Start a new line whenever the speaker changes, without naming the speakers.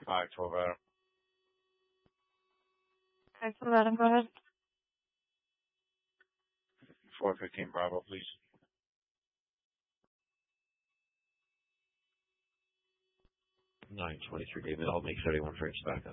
512 Adam.
512 Adam, go ahead.
415 Bravo, please.
923 David, I'll make 31 for its backup.